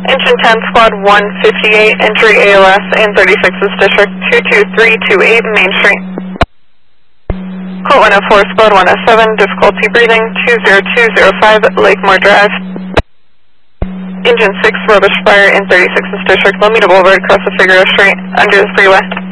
Engine 10, Squad 158, entry ALS and 36th District 22328 Main Street. Code 104, Squad 107, difficulty breathing, 20205 Lakemore Drive. Engine 6, rubbish fire in 36th District, Lomita Boulevard, across the Figueroa Street, under the freeway.